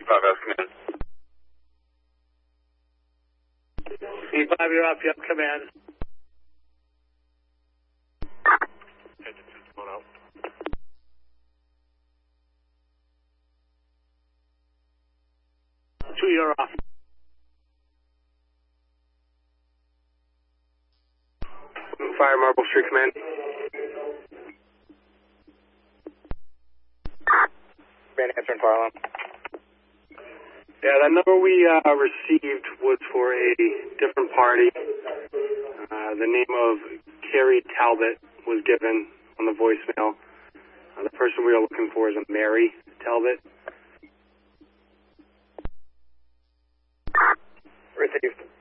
5S, come in. C5, you're up. Yep, come in. Engine system on out. Two, you're off. Fire, Marble Street, come in. Band answering fire alarm. Yeah, that number we received was for a different party. The name of Carrie Talbot was given on the voicemail. The person we are looking for is a Mary Talbot. Received.